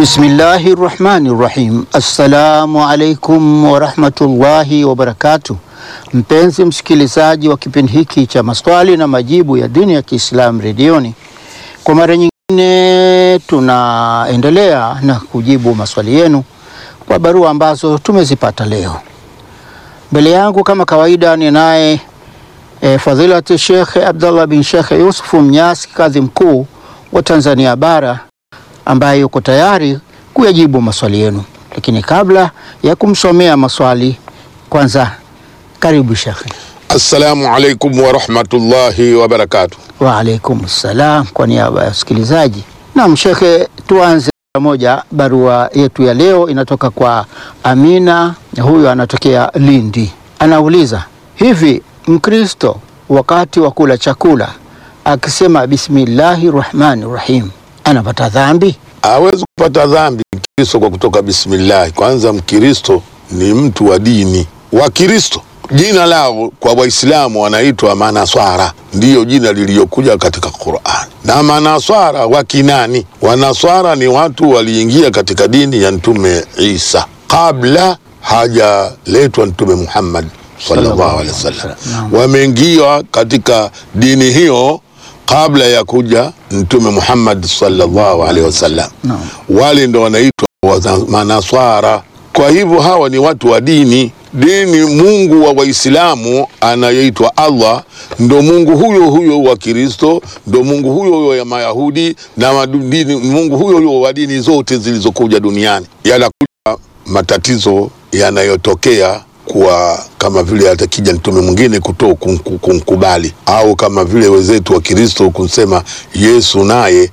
Bismillahirrahmanirrahim. Assalamu alaikum wa rahmatullahi wa barakatuh. Mpenzi msikilizaji wa kipindi hiki cha maswali na majibu ya dini ya Kiislamu redioni, kwa mara nyingine tunaendelea na kujibu maswali yenu kwa barua ambazo tumezipata leo. Mbele yangu kama kawaida ni naye Fadhilati Sheikh Abdullah bin Sheikh Yusuf Mnyasi, kadhi mkuu wa Tanzania bara, ambaye yuko tayari kuyajibu maswali yenu. Lakini kabla ya kumsomea maswali, kwanza karibu Sheikh. Assalamu alaikum wa rahmatullahi wa barakatuh. Wa alaikum assalam, kwa niaba ya wasikilizaji. Naam Sheikh, tuanze pamoja. Barua yetu ya leo inatoka kwa Amina, huyu anatokea Lindi. Anauliza, hivi Mkristo wakati wa kula chakula akisema Bismillahirrahmanirrahim anapata dhambi? Hawezi kupata dhambi Mkristo kwa kutoka bismillah. Kwanza Mkristo ni mtu wa dini. Wakristo jina lao kwa Waislamu wanaitwa Manaswara, ndiyo jina lililokuja katika Qur'an. Na Manaswara wakinani? Wanaswara ni watu waliingia katika dini ya Mtume Isa kabla hajaletwa Mtume Muhammad sallallahu alaihi wasallam. Wameingia katika dini hiyo kabla ya kuja Mtume Muhammad sallallahu alaihi wasallam. Wale ndo wanaitwa Manaswara. Kwa hivyo hawa ni watu wa dini. Mungu wa Waislamu anayeitwa Allah ndo Mungu huyo huyo wa Kristo, ndo Mungu huyo huyo ya Mayahudi, na Mungu huyo huyo wa dini zote zilizokuja duniani. Yanakuja matatizo yanayotokea kwa kama vile atakija mtume mwingine kumkubali, au kama vile wenzetu wa Kristo kusema Yesu naye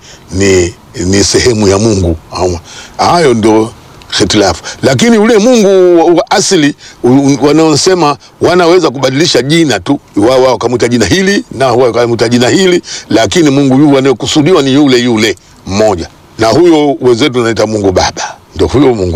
ni sehemu ya Mungu. Hayo ndio khitilafu. Lakini ule Mungu wa asili wanaosema wanaweza kubadilisha jina tu, wao kumuita jina hili na wao kumuita jina hili, lakini Mungu yule anayokusudiwa ni yule yule mmoja. Na huyo wenzetu wanaita Mungu Baba, ndio huyo Mungu.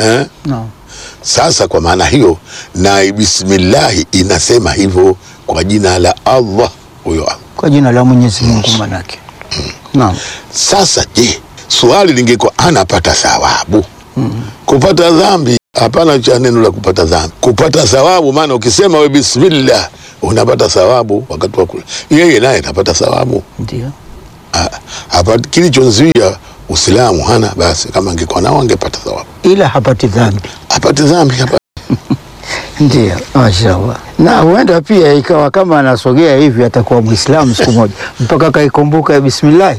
Sasa kwa maana hiyo, na bismillah inasema hivyo kwa jina la Allah, huyo kwa jina la Mwenyezi Mungu manake. Naam. Sasa je, swali lingekuwa anapata thawabu? Kupata dhambi hapana cha neno la kupata dhambi. Kupata thawabu maana ukisema we bismillah unapata thawabu wakati wa kula. Yeye naye anapata thawabu. Ndio. Hapa kilichonzuia Uislamu hana, basi kama angekuwa nao angepata thawabu. Ila hapati dhambi. Hapati dhambi hapa. Ndio, mashaallah. Na huenda pia ikawa kama anasogea hivi atakuwa Muislamu siku moja mpaka kaikumbuka bismillah.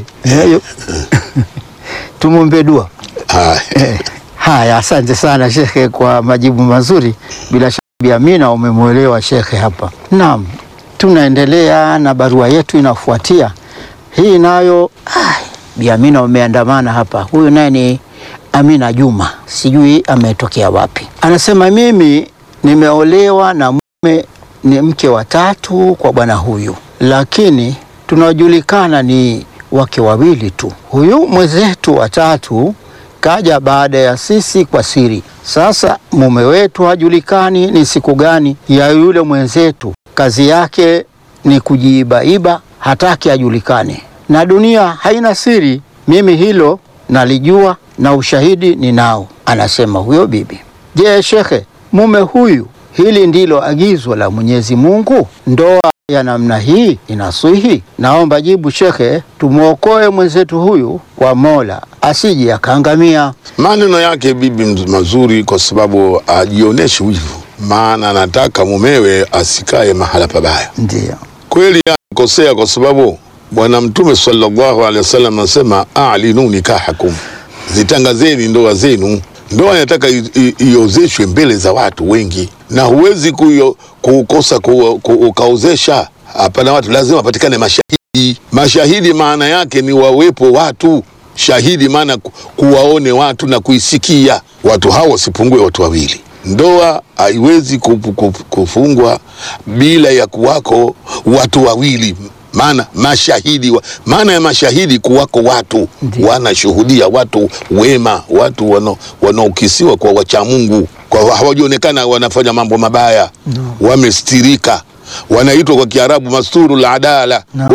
Tumombe dua. Haya, asante sana Shekhe kwa majibu mazuri. Bila shaka Bi Amina umemuelewa Shekhe hapa. Naam, tunaendelea na barua yetu inafuatia. Hii nayo Bi Amina umeandamana hapa. Huyu naye ni Amina Juma, sijui ametokea wapi. Anasema, mimi nimeolewa na mume ni mke wa tatu kwa bwana huyu, lakini tunajulikana ni wake wawili tu. Huyu mwenzetu wa tatu kaja baada ya sisi kwa siri. Sasa mume wetu hajulikani ni siku gani ya yule mwenzetu. Kazi yake ni kujiibaiba, hataki ajulikane, na dunia haina siri. Mimi hilo nalijua na ushahidi ninao, anasema huyo bibi. Je, Shekhe, mume huyu, hili ndilo agizo la Mwenyezi Mungu? Ndoa ya namna hii inaswihi? Naomba jibu Shekhe, tumuokoe mwenzetu huyu kwa Mola asije akaangamia. Maneno yake bibi mazuri, kwa sababu ajioneshi wivu, maana anataka mumewe asikae mahala pabaya. Ndio kweli anakosea, kwa sababu Bwana Mtume sallallahu alaihi wasallam anasema a'linu nikahakum, zitangazeni ndoa zenu. Ndoa inataka iozeshwe mbele za watu wengi, na huwezi kukosa ukaozesha hapana watu, lazima patikane mashahidi. Mashahidi maana yake ni wawepo watu. Shahidi maana kuwaone watu na kuisikia watu hao, wasipungue watu wawili. Ndoa haiwezi kufungwa bila ya kuwako watu wawili. Maana mashahidi, maana ya mashahidi kuwako watu wanashuhudia, watu wema, watu wanaokisiwa kwa wacha Mungu, kwa hawajionekana wanafanya mambo mabaya, wamestirika, wanaitwa kwa Kiarabu masturul adala.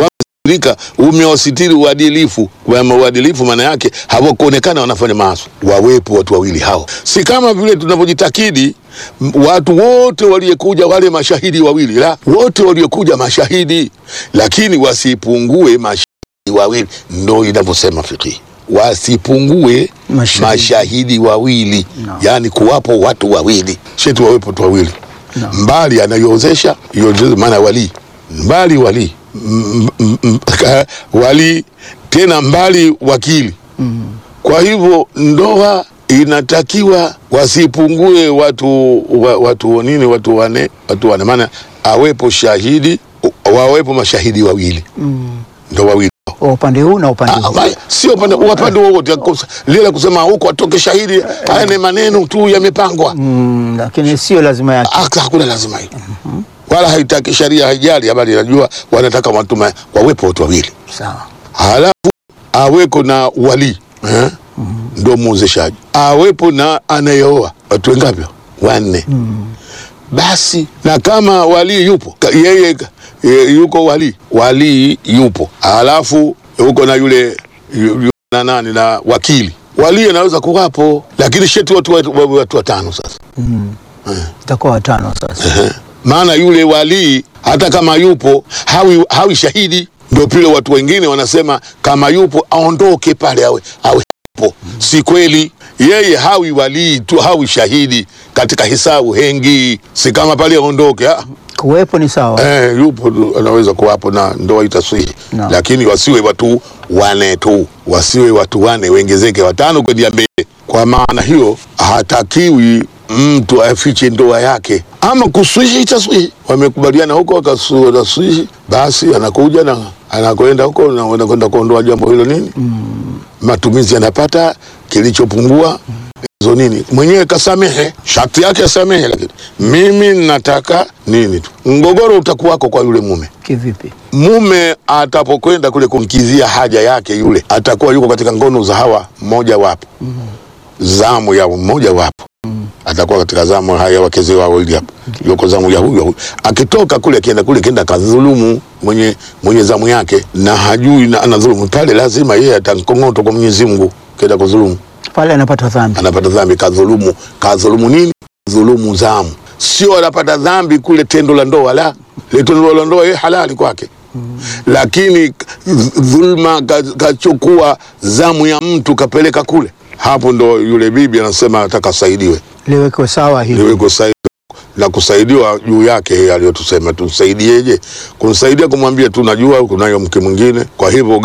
umewasitiri uadilifu. Kwa uadilifu maana yake hawakuonekana wanafanya maasi. Wawepo watu wawili hao, si kama vile tunavyojitakidi watu wote waliokuja wale mashahidi wawili, la, wote waliokuja mashahidi, lakini wasipungue mashahidi wawili. Ndio inavyosema fiqh, wasipungue mashahidi wawili, no. Yani kuwapo watu wawili, shetu wawepo watu wawili, no. Mbali anayozesha maana wali, mbali wali wali tena mbali wakili. Kwa hivyo ndoa inatakiwa wasipungue watu nini, watu wane, maana awepo shahidi, wawepo mashahidi wawili, ndio wawili upande huu na upande huu, sio upande wote. Lile kusema huko atoke shahidi, haya ni maneno tu yamepangwa, lakini sio lazima yake, hakuna lazima hiyo. Wala haitaki sharia, haijali habari, inajua wanataka watu wawepo watu wawili, sawa. Halafu aweko na wali, ndio muozeshaji, awepo na anayeoa, watu wengapi? 4. Basi na kama wali yupo, yeye yuko wali yupo, halafu yuko na yule na nani na wakili, wali anaweza kuwapo, lakini shetu watu 5 sasa. Itakuwa 5 sasa. Maana yule wali hata kama yupo hawi shahidi. Ndio pile watu wengine wanasema kama yupo aondoke pale, awe yupo. Si kweli, yeye hawi wali tu, hawi shahidi katika hisabu hengi, si kama pale aondoke. Kuwepo ni sawa, yupo anaweza kuwapo na ndoa itaswihi, no. Lakini wasiwe watu 4 tu, wasiwe watu 4, wengezeke 5 kwenda mbele. Kwa maana hiyo hatakiwi mtu afiche ndoa yake, ama kuswihi itaswihi. Wamekubaliana huko wakaswihi, basi anakuja na anakwenda huko na anakwenda kuondoa jambo hilo nini, matumizi yanapata, kilichopungua hizo nini, mwenyewe kasamehe, sharti yake asamehe. Lakini mimi nataka nini tu, mgogoro utakuwako kwa yule mume. Kivipi? Mume atapokwenda kule kumkizia haja yake, yule atakuwa yuko katika ngono za hawa mmoja wapo, zamu ya mmoja wapo, atakuwa katika zamu haya wakeze wao wawili hapo, yuko zamu ya huyu. Akitoka kule akienda kule kenda kadhulumu mwenye zamu yake, na hajui na anadhulumu pale, lazima yeye atankongoto kwa Mwenyezi Mungu. Kenda kudhulumu pale anapata dhambi, kadhulumu nini? Dhulumu zamu. Sio anapata dhambi kule tendo la ndoa, la tendo la ndoa yeye halali kwake. Lakini dhulma kachukua zamu ya mtu kapeleka kule, hapo ndo yule bibi anasema nataka saidiwe, liweko sawa hili, liweko sawa na kusaidiwa juu yake. Aliyotusema tusaidieje? Kumsaidia kumwambia tunajua kunayo mke mwingine, kwa hivyo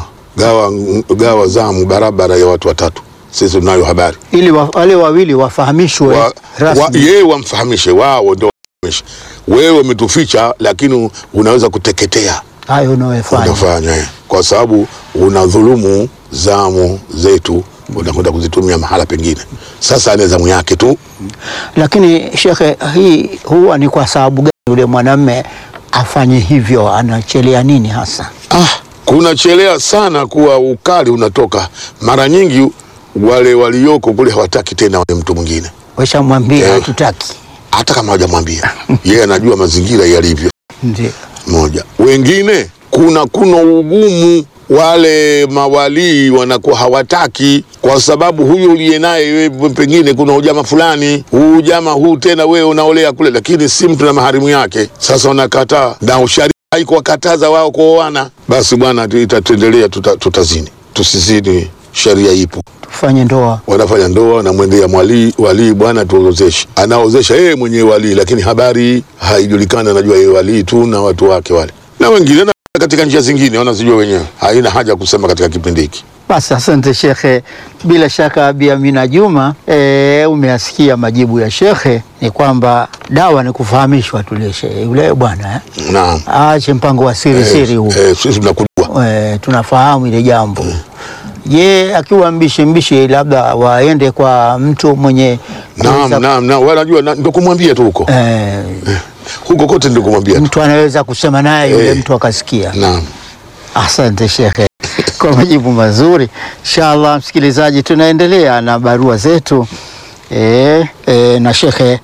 gawa zamu barabara ya watu 3, sisi tunayo habari, ili wale wawili wafahamishwe rasmi. Yeye wamfahamishe, wao ndio wamfahamishe. Wewe umetuficha, lakini unaweza kuteketea hayo unayofanya, kwa sababu unadhulumu zamu zetu, unakwenda kuzitumia mahala pengine. Sasa ana zamu yake tu. Lakini shekhe, hii huwa ni kwa sababu gani yule mwanamume afanye hivyo? Anachelea nini hasa? Kuna chelea sana kuwa ukali unatoka. Mara nyingi wale walioko kule hawataki tena wale mtu mwingine, washamwambia hatutaki, hata kama hajamwambia yeye anajua mazingira yalivyo. Ndio moja. Wengine kuna ugumu, wale mawali wanakuwa hawataki, kwa sababu huyu uliye naye pengine kuna ujama fulani, ujama huu tena wewe unaolea kule, lakini si mtu na maharimu yake. Sasa wanakataa, na usharia haiko wakataza wao kuoana. Basi bwana, itaendelea, tutazini, tusizini, sharia ipo, tufanye ndoa. Wanafanya ndoa na mwendea wali, bwana tuozeshe. Anaozesha yeye mwenyewe wali, lakini habari haijulikani, anajua yeye wali tu na watu wake wale, na wengine na katika njia zingine wanazijua wenyewe. Haina haja kusema katika kipindi hiki. Basi asante shekhe. Bila shaka Bi Amina Juma, umeasikia majibu ya shekhe, ni kwamba dawa ni kufahamishwa tu yule bwana Naam. Aache mpango wa siri huu. Sisi tunakujua. Tunafahamu ile jambo. Je, akiwa mbishi labda waende kwa mtu mwenye Naam, wanajua, ndio kumwambia tu huko. Huko kote ndio kumwambia tu. Mtu anaweza kusema naye yule mtu akasikia. Naam. Asante shekhe kwa majibu mazuri. Inshallah msikilizaji, tunaendelea na barua zetu na shekhe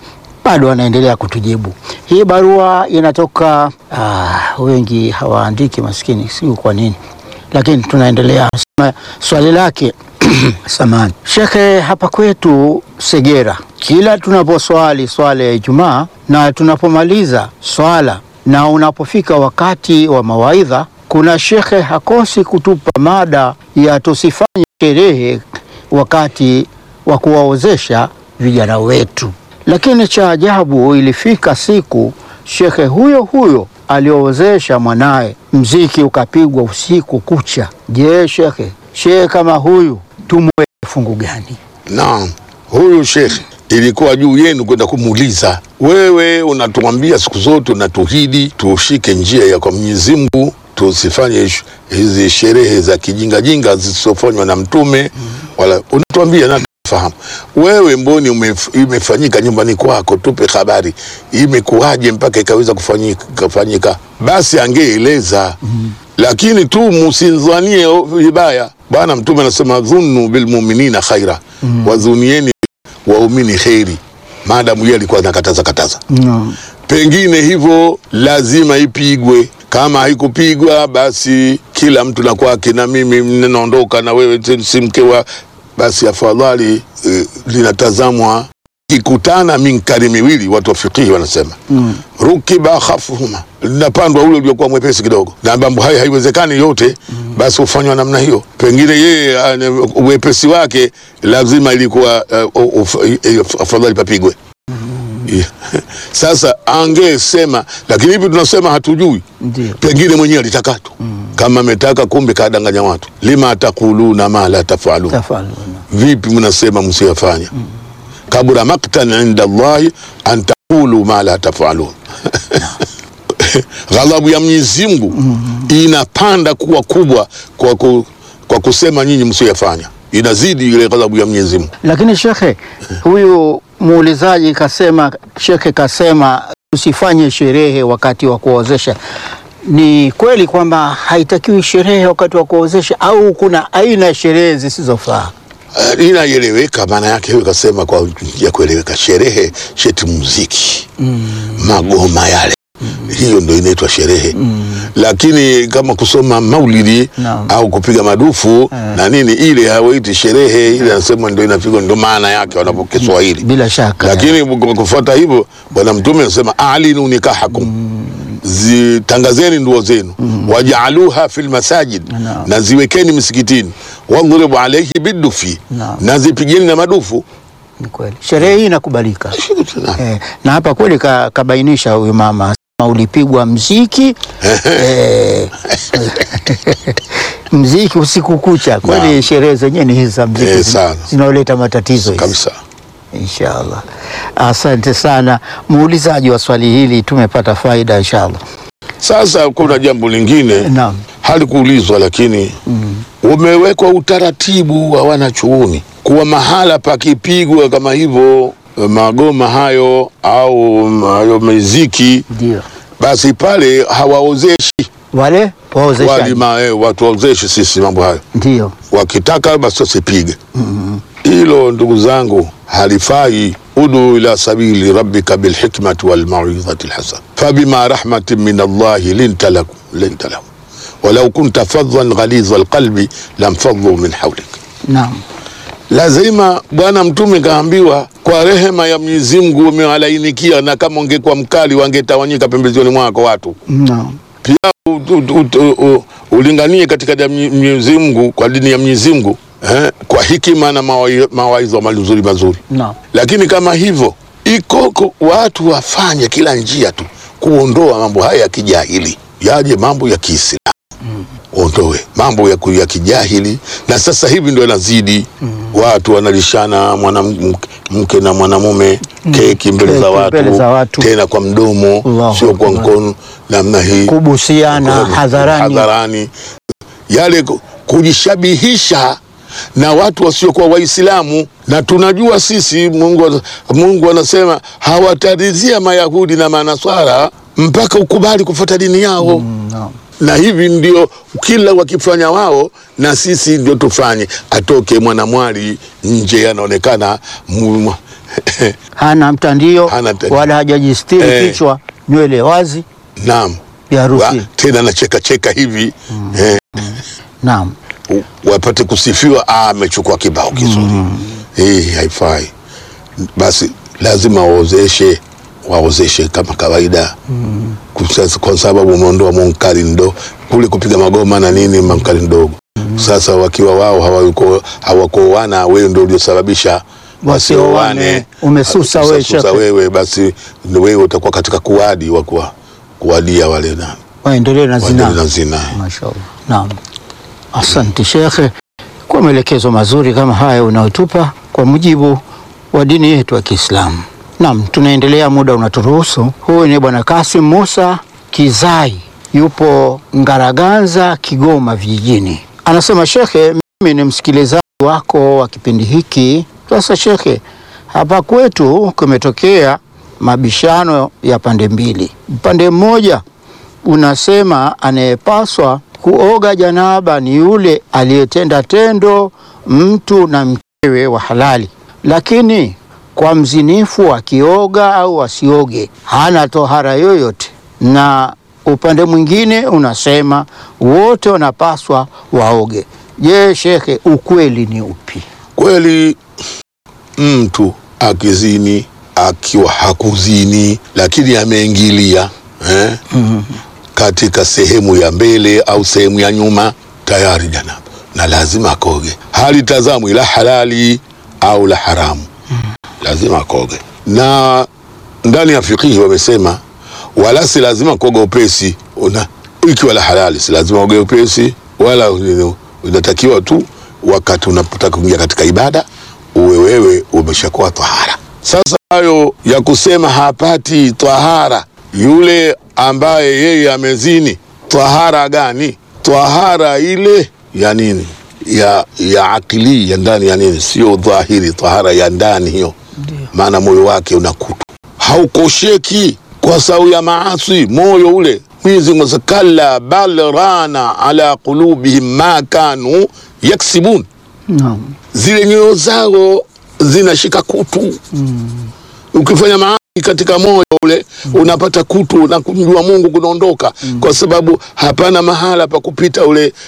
bado anaendelea kutujibu. Hii barua inatoka wengi hawaandiki maskini, sio kwa nini, lakini tunaendelea. Swali lake samani Shekhe, hapa kwetu Segera, kila tunaposwali swala ya Ijumaa na tunapomaliza swala na unapofika wakati wa mawaidha, kuna shekhe hakosi kutupa mada ya tusifanye sherehe wakati wa kuwaozesha vijana wetu. Lakini cha ajabu, ilifika siku shekhe huyo huyo aliozesha mwanaye, mziki ukapigwa usiku kucha. Je, shekhe kama huyu tumweke fungu gani? Naam, huyu shekhe ilikuwa juu yenu kwenda kumuuliza. Wewe unatuambia siku zote, unatuhidi tushike njia ya kwa Mwenyezi Mungu, tusifanye hizi sherehe za kijinga zisizofanywa na Mtume. Wala unatuambia na fahamu. Wewe mboni imefanyika nyumbani kwako, tupe habari. Imekuwaje mpaka ikaweza kufanyika? Basi angeeleza. Lakini tu msidhanie vibaya. Bwana Mtume anasema dhunnu bil mu'minina khaira. Wadhunieni waumini khairi. Maadamu yeye alikuwa anakataza. Pengine hivyo lazima ipigwe. Kama haikupigwa basi kila mtu na kwake, na mimi ninaondoka na wewe si mkewa, basi afadhali linatazamwa kikutana minkari miwili. Watu wa fiqh wanasema rukiba khafuhuma, linapandwa ule uliokuwa mwepesi kidogo, na mambo haya haiwezekani yote, basi ufanywa namna hiyo. Pengine yeye uwepesi wake lazima ilikuwa afadhali papigwe. Sasa angesema, lakini hivi tunasema hatujui. Pengine mwenyewe alitaka tu. Kama ametaka, kumbe kadanganya watu. Lima taquluna ma la tafalun. Vipi mnasema msiyafanya? Kabura maqtan inda Allah an taqulu ma la tafalun. Ghadhabu ya Mwenyezi Mungu inapanda kuwa kubwa kwa kusema nyinyi msiyafanya. Inazidi ile ghadhabu ya Mwenyezi Mungu. Lakini shekhe, huyu muulizaji shekhe kasema usifanye sherehe wakati wa kuozesha. Ni kweli kwamba haitakiwi sherehe wakati wa kuozesha, au kuna aina ya sherehe zisizofaa? Inaeleweka maana yake. Huyo kasema kwa ya kueleweka, sherehe sheti muziki, magoma yale, hiyo ndio inaitwa sherehe. Lakini kama kusoma maulidi au kupiga madufu na nini, ile hawaiti sherehe. Ile anasema ndio inapigwa, ndio maana yake wanapokiswahili, bila shaka. Lakini kwa kufuata hivyo, Bwana Mtume anasema alinu nikahakum, zitangazeni ndoa zenu, wajaaluha fil masajid, na ziwekeni msikitini, wadhribu alayhi bidufi, na zipigeni na madufu. Ni kweli sherehe hii inakubalika. Na hapa kweli kabainisha huyu mama, ulipigwa mziki mziki usiku kucha. Kweli sherehe zenyewe ni hizi za mziki zinaoleta matatizo kabisa. Inshallah. Asante sana muulizaji wa swali hili, tumepata faida inshallah. Sasa kuna jambo lingine halikuulizwa, lakini umewekwa utaratibu wa wanachuoni kuwa mahala pakipigwa kama hivyo magoma hayo au muziki, basi pale hawaozeshi wale watu waozeshi sisi mambo hayo. Ndio wakitaka basi wasipige. Hilo ndugu zangu halifai. Udu ila sabili rabbika bil hikmati wal mau'izati al hasana fabima rahmatin min Allah linta lahu walau kunta faddan ghaliz al qalbi lam faddu min hawlik. Lazima Bwana Mtume kaambiwa kwa rehema ya Mwenyezi Mungu umewalainikia, na kama ungekuwa mkali wangetawanyika pembezoni mwako watu. Pia ulinganie katika Mwenyezi Mungu, kwa dini ya Mwenyezi Mungu, kwa hikima na mawaidha mazuri. Lakini kama hivyo iko watu wafanye kila njia tu kuondoa mambo haya ya kijahili, yaje mambo ya Kiislamu. Ondoe mambo ya kijahili, na sasa hivi ndio yanazidi. Watu wanalishana mwanamke na mwanamume keki mbele za watu, tena kwa mdomo, sio kwa mkono, namna hii kubusiana hadharani, yale kujishabihisha na watu wasiokuwa Waislamu. Na tunajua sisi Mungu anasema hawataridhia Mayahudi na Manaswara mpaka ukubali kufuata dini yao. Na hivi ndio kila wakifanya wao, na sisi ndio tufanye. Atoke mwanamwali nje anaonekana hana mtandio wala hajajistiri kichwa, nywele wazi. Naam. Ya harusi. Tena anacheka cheka hivi. Naam. Wapate kusifiwa, amechukua kibao kizuri. Haifai. Basi lazima waozeshe kama kawaida. Kwa sababu umeondoa munkari ndo kule kupiga magoma na nini, munkari ndogo. Sasa wakiwa wao hawakuoana, wewe ndio uliosababisha wasioane. Umesusa wewe Sasa wewe basi wewe utakuwa katika kuwadi wa kuwadia wale na waendelee na zina. Mashaallah. Naam. Asante Shekhe kwa maelekezo mazuri kama haya unaotupa kwa mujibu wa dini yetu ya Kiislamu. Naam, tunaendelea, muda unaturuhusu. Huyu ni Bwana Kasim Musa Kizai, yupo Ngaraganza, Kigoma vijijini. Anasema, Shekhe, mimi ni msikilizaji wako wa kipindi hiki. Sasa Shekhe, hapa kwetu kumetokea mabishano ya pande mbili. Upande mmoja unasema anayepaswa kuoga janaba ni yule aliyetenda tendo mtu na mkewe wa halali, lakini kwa mzinifu akioga au asioge hana tohara yoyote. Na upande mwingine unasema wote wanapaswa waoge. Je, Shekhe, ukweli ni upi? Kweli mtu akizini akiwa hakuzini lakini ameingilia katika sehemu ya mbele au sehemu ya nyuma, tayari janaba na lazima akoge. Halitazamwi la halali au la haramu, lazima akoge. Na ndani ya fikihi wamesema wala si lazima kuoga upesi. Ikiwa la halali si lazima uoge upesi, wala unatakiwa tu wakati unapotaka kuingia katika ibada uwe wewe umeshakuwa tahara. Sasa hayo ya kusema hapati tahara yule ambaye yeye amezini, tahara gani? Tahara ile ya nini? Ya akili, ya ndani ya nini, sio dhahiri. Tahara ya ndani hiyo, maana moyo wake unakutu, haukosheki kwa sababu ya maasi. Moyo ule Mwenyezi Mungu kalla bal rana ala qulubihim ma kanu yaksibun. Zile nyoyo zao zinashika kutu. Ukifanya maasi katika moyo ule unapata kutu na kumjua Mungu kunaondoka, kwa sababu hapana mahala pa kupita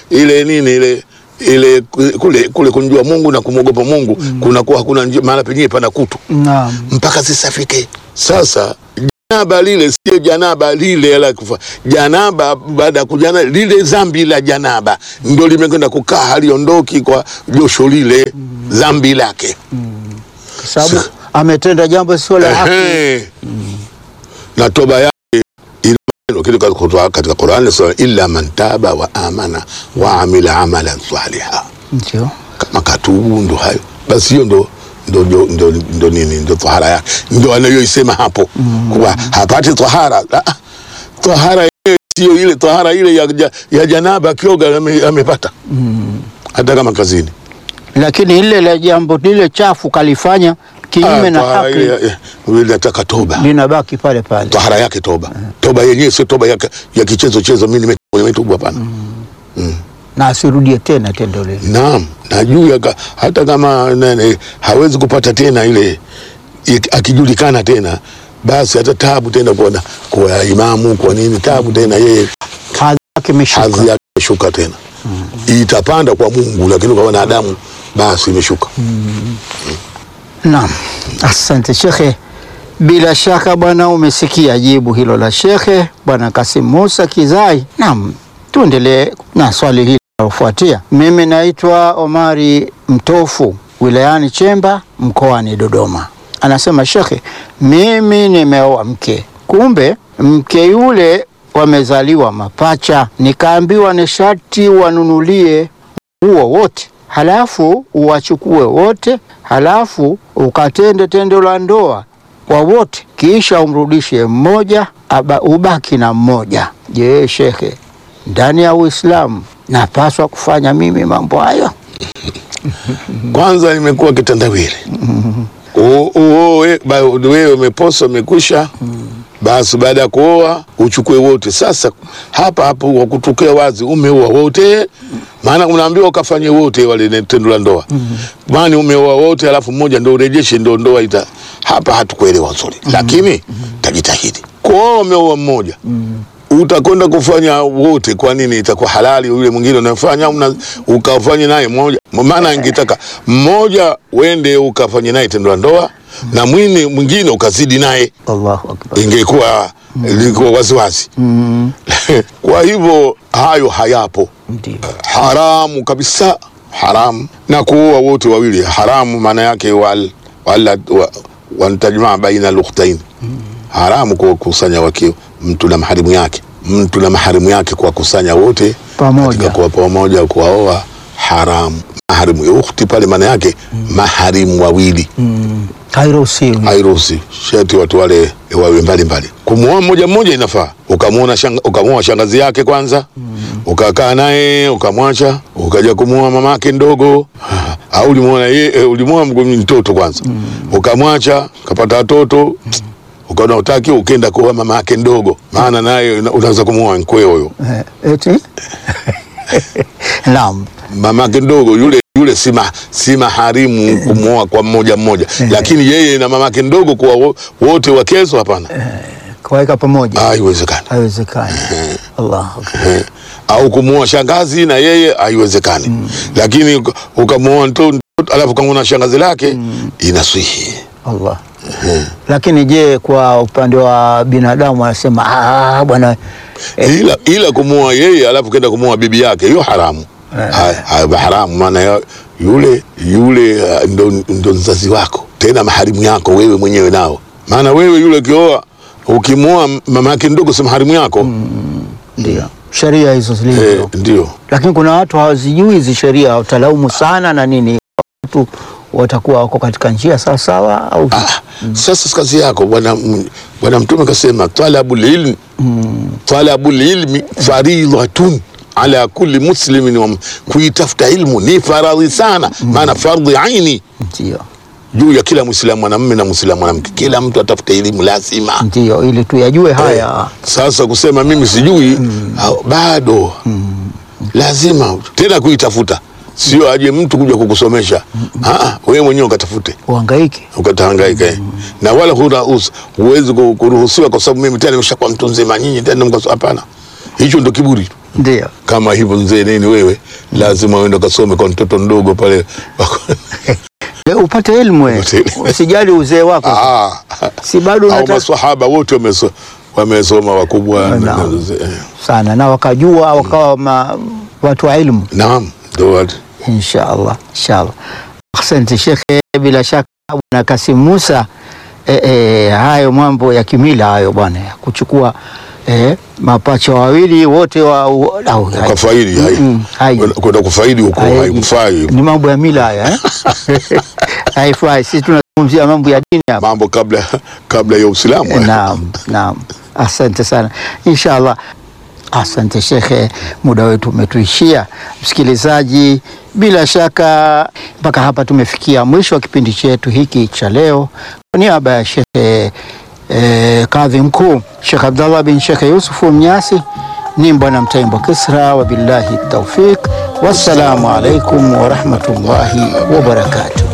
ile kule kumjua Mungu na kumogopa Mungu kunakuwa hakuna mahala penyewe pana kutu. Mpaka zisafike. Sasa janaba lile sio janaba lile la kufa. Janaba baada ya kujana lile zambi la janaba ndio limekwenda kukaa, haliondoki kwa josho lile zambi lake, kwa sababu ametenda jambo sio la haki. Na toba yake katika Qur'an sura illa man taba wa amana wa amila amalan salihan. Ndio kama katubu, ndo hayo basi. Hiyo ndo nini, ndo tahara yake, ndo anayoisema hapo kwa hapati tahara. Tahara sio ile tahara ile ya janaba kioga amepata hata kama kazini, lakini ile la jambo lile chafu kalifanya kinyume na haki, ile nataka toba linabaki pale pale. Tahara yake toba. Toba yenyewe sio toba ya kichezo mimi nimetubu, hapana. Na asirudie tena tendo lile. Naam, najua hata kama hawezi kupata tena ile, akijulikana tena basi hata taabu tena kwa imamu, kwa nini taabu tena, yeye hadhi yake imeshuka tena. Itapanda kwa Mungu, lakini kwa wanadamu basi imeshuka. Naam, asante Shekhe. Bila shaka bwana umesikia jibu hilo la Shekhe Bwana Kasim Musa Kizai. Naam, tuendelee na swali hili linalofuatia. Mimi naitwa Omari Mtofu, wilayani Chemba, mkoani Dodoma. Anasema, Shekhe, mimi nimeoa mke, kumbe mke yule wamezaliwa mapacha, nikaambiwa ni sharti wanunulie nguo wote, halafu uwachukue wote, halafu ukatende tendo la ndoa kwa wote, kisha umrudishe mmoja, ubaki na mmoja. Je, Shekhe, ndani ya Uislamu napaswa kufanya mimi mambo hayo? Kwanza nimekuwa kitandawili. Wewe umeposa umekusha, basi baada ya kuoa uchukue wote. Sasa hapo wakutokea wazi umeoa wote, Maana unaambiwa ukafanye wote wale tendo la ndoa. Maana umeoa wote alafu mmoja ndio urejeshe ndio ndoa hapa hatukuelewa nzuri. Lakini tajitahidi. Kwa umeoa mmoja. Utakwenda kufanya wote, kwa nini itakuwa halali yule mwingine unafanya ukafanye naye mmoja? Maana ingetaka mmoja uende ukafanye naye tendo la ndoa na mwingine ukazidi naye. Allahu akbar. Ingekuwa ilikuwa waziwazi. Kwa hivyo hayo hayapo. Ndiyo. Haramu kabisa, haramu. Na kuoa wote wawili haramu, maana yake wantajmaa baina al-ukhtayn. Haramu kukusanya wake mtu na maharimu yake. Mtu na maharimu yake kuwakusanya wote pamoja. Kwa pamoja kuwaoa haramu. Maharimu ya ukhti pale maana yake maharimu wawili. Hairuhusi. Shati watu wale wawe mbali. Kumuoa mmoja inafaa. Ukamuoa shangazi yake kwanza. Ukakaa naye, ukamwacha, ukaja kumuoa mamake ndogo. Au ulimuoa mtoto kwanza. Ukamwacha, kapata watoto. Ukaona utaki ukenda kwa mama yake ndogo, maana naye unaweza kumuoa mkweo huyo. Eti? Naam. Mama yake ndogo yule si maharimu kumuoa kwa mmoja. Lakini yeye na mama yake ndogo kwa wote wakezo hapana. Kuweka pamoja. Haiwezekani. Allahu akbar. Au kumuoa shangazi na yeye haiwezekani. Lakini ukamuoa mtoto alafu kama shangazi lake inaswihi. Allah. Lakini je, kwa upande wa binadamu anasema bwana ila kumuoa yeye alafu kenda kumuoa bibi yake hiyo haramu. Haramu, maana yule ndo mzazi wako, tena maharimu yako wewe mwenyewe nao. Maana wewe yule kioa ukimuoa mama yake ndogo si maharimu yako. Ndio sheria hizo zilivyo. Ndio. Lakini kuna watu hawazijui hizi sheria, utalaumu sana na nini, watu watakuwa wako katika njia sawa au sasa kazi yako bwana Mtume kasema talabul ilmi faridhatun ala kulli muslimin, kuitafuta ilmu ni faradhi sana. Maana fardhi aini ndio juu ya kila Muislamu mwanamume na Muislamu mwanamke, kila mtu atafute elimu lazima. Ndio ili tuyajue haya. Sasa kusema mimi sijui bado lazima tena kuitafuta. Sio aje mtu kuja kukusomesha. Wewe mwenyewe ukatafute. Ukatahangaike. Na wala huwezi kuruhusiwa kwa sababu mimi tena nimeshakuwa mtu mzima, nyinyi tena mkaso, hapana. Hicho ndo kiburi. Ndio. Kama hivyo mzee nini wewe, lazima uende kasome kwa mtoto mdogo pale. Upate elimu wewe. Usijali uzee wako. Si bado unataka. Maswahaba wote wamesoma wakubwa sana na wakajua wakawa watu wa elimu. Naam. Ndio. Inshallah. Asante Sheikh, bila shaka Bwana Kasim Musa, hayo mambo ya kimila hayo bwana, kuchukua mapacha wawili wote kufaidi kwenda kufaidi huko haikufai. Ni mambo ya mila haya haifai. Sisi tunazungumzia mambo ya dini hapa, mambo kabla ya Uislamu. Naam. Asante sana. Inshallah. Asante Shekhe, muda wetu umetuishia. Msikilizaji, bila shaka mpaka hapa tumefikia mwisho wa kipindi chetu hiki cha leo. Kwa niaba ya Shekhe Kadhi Mkuu Sheikh Abdallah bin Sheikh Yusuf Mnyasi, ni Bwana Mtaimbo Kisra, wa billahi tawfiq. Wassalamu alaikum wa rahmatullahi wa barakatuh.